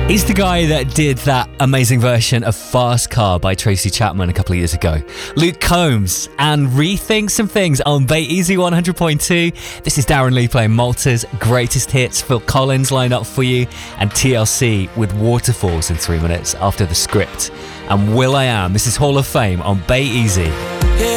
He's the guy that did that amazing version of Fast Car by Tracy Chapman a couple of years ago. Luke Combs and Rethink Some Things on Bay Easy 100.2. This is Darren Lee playing Malta's greatest hits. Phil Collins line up for you, and TLC with Waterfalls in 3 minutes after the script. And Will I Am, this is Hall of Fame on Bay Easy. Yeah.